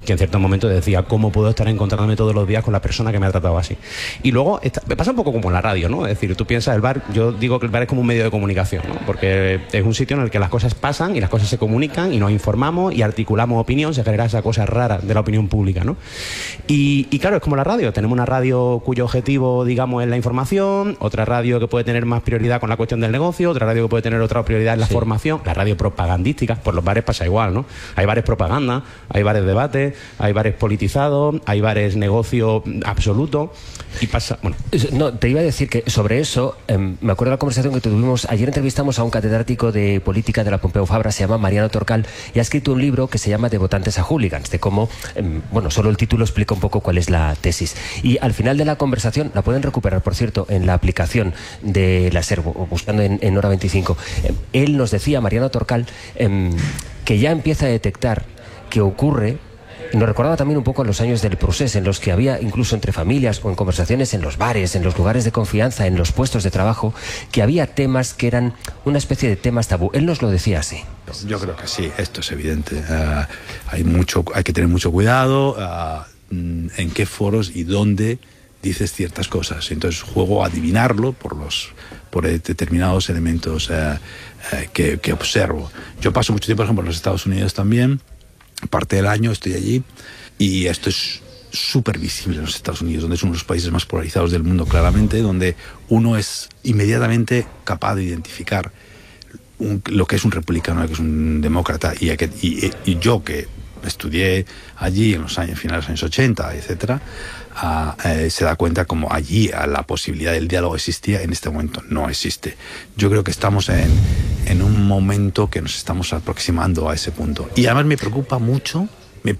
que en cierto momento decía, ¿cómo puedo estar encontrándome todos los días con la persona que me ha tratado así? Y luego, me pasa un poco como en la radio, ¿no? Es decir, tú piensas, el bar, yo digo que el bar es como un medio de comunicación, ¿no? Porque es un sitio en el que las cosas pasan y las cosas se comunican y nos informamos y articulamos opinión, se genera esa cosa rara de la opinión pública, ¿no? Y claro, es como la radio, tenemos una radio cuyo objetivo, digamos, es la información, otra radio que puede tener más prioridad con la cuestión del negocio, otra radio que puede tener otra prioridad en la formación, la radio propagandística, por los bares pasa igual, ¿no? Hay bares propaganda, hay bares debate, hay bares politizados, hay bares negocio absoluto y pasa, bueno. No, te iba a decir que sobre eso, me acuerdo de la conversación que tuvimos, ayer entrevistamos a un catedrático de política de la Pompeu Fabra, se llama Mariano Torcal, y ha escrito un libro que se llama De votantes a hooligans, de cómo, bueno, solo el título explica un poco cuál es la tesis. Y al final de la conversación, la pueden recuperar, por cierto, en la aplicación de la SER, o buscando en Hora 25. Él nos decía, Mariano Torcal, que ya empieza a detectar que ocurre. Y nos recordaba también un poco a los años del procés, en los que había, incluso entre familias o en conversaciones en los bares, en los lugares de confianza, en los puestos de trabajo, que había temas que eran una especie de temas tabú. Él nos lo decía así. Yo creo que sí, esto es evidente. Hay que tener mucho cuidado en qué foros y dónde dices ciertas cosas. Entonces juego a adivinarlo por determinados elementos que observo. Yo paso mucho tiempo, por ejemplo, en los Estados Unidos también. Parte del año estoy allí y esto es súper visible en los Estados Unidos, donde es uno de los países más polarizados del mundo, claramente, donde uno es inmediatamente capaz de identificar lo que es un republicano, lo que es un demócrata, y yo que estudié allí en los años finales de los años 80, etcétera, se da cuenta como allí la posibilidad del diálogo existía, en este momento no existe. Yo creo que estamos en un momento que nos estamos aproximando a ese punto. Y además me preocupa mucho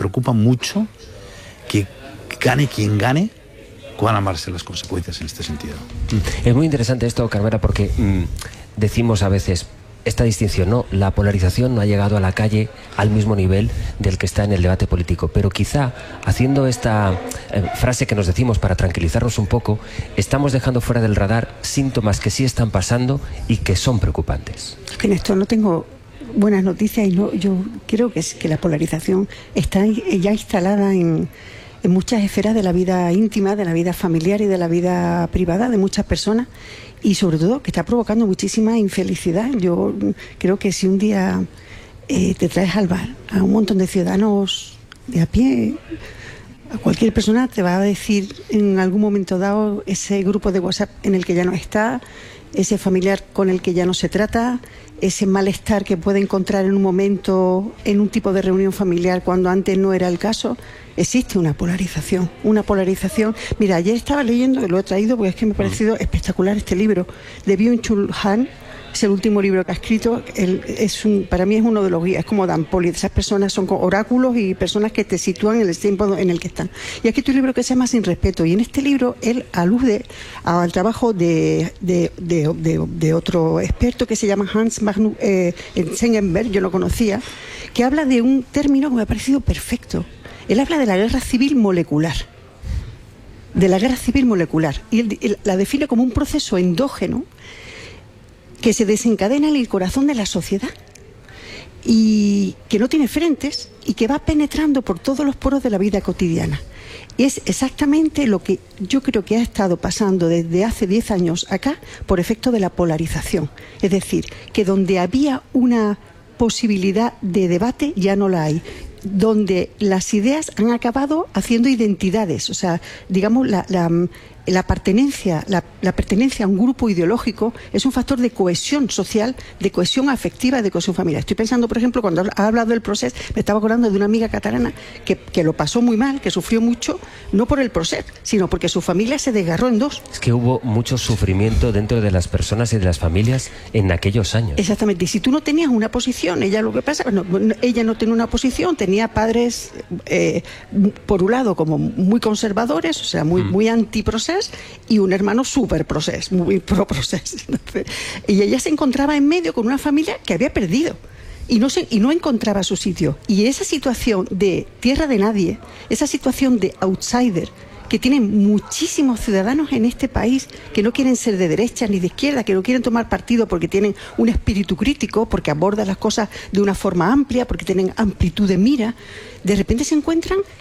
que gane quien gane, cuáles van a ser las consecuencias en este sentido. Es muy interesante esto, Carmela, porque decimos a veces esta distinción, ¿no? La polarización no ha llegado a la calle al mismo nivel del que está en el debate político, pero quizá haciendo esta frase que nos decimos para tranquilizarnos un poco, estamos dejando fuera del radar síntomas que sí están pasando y que son preocupantes. En esto no tengo buenas noticias y yo creo que la polarización está ya instalada en muchas esferas de la vida íntima, de la vida familiar y de la vida privada de muchas personas, y sobre todo que está provocando muchísima infelicidad. Yo creo que si un día te traes al bar a un montón de ciudadanos de a pie, a cualquier persona te va a decir en algún momento dado ese grupo de WhatsApp en el que ya no está, ese familiar con el que ya no se trata, ese malestar que puede encontrar en un momento en un tipo de reunión familiar cuando antes no era el caso. Existe una polarización. Mira, ayer estaba leyendo, lo he traído porque es que me ha parecido espectacular este libro de Byung-Chul Han. Es el último libro que ha escrito. Para mí es uno de los guías, es como Dan Poli. Esas personas son como oráculos y personas que te sitúan en el tiempo en el que están. Y aquí hay un libro que se llama Sin Respeto. Y en este libro él alude al trabajo de otro experto que se llama Hans Magnus Enzensberger, yo lo conocía, que habla de un término que me ha parecido perfecto. Él habla de la guerra civil molecular. Y él la define como un proceso endógeno que se desencadena en el corazón de la sociedad y que no tiene frentes y que va penetrando por todos los poros de la vida cotidiana. Y es exactamente lo que yo creo que ha estado pasando desde hace 10 años acá por efecto de la polarización. Es decir, que donde había una posibilidad de debate ya no la hay. Donde las ideas han acabado haciendo identidades, o sea, digamos, la pertenencia a un grupo ideológico es un factor de cohesión social, de cohesión afectiva, de cohesión familiar. Estoy pensando, por ejemplo, cuando ha hablado del procés, me estaba acordando de una amiga catalana que lo pasó muy mal, que sufrió mucho, no por el procés, sino porque su familia se desgarró en dos. Es que hubo mucho sufrimiento dentro de las personas y de las familias en aquellos años. Exactamente, y si tú no tenías una posición, ella no tenía una posición, tenía padres, por un lado, como muy conservadores, o sea, muy anti-procés, y un hermano súper procés, muy pro-procés. Y ella se encontraba en medio con una familia que había perdido y no encontraba su sitio. Y esa situación de tierra de nadie, esa situación de outsider, que tienen muchísimos ciudadanos en este país que no quieren ser de derecha ni de izquierda, que no quieren tomar partido porque tienen un espíritu crítico, porque abordan las cosas de una forma amplia, porque tienen amplitud de mira, de repente se encuentran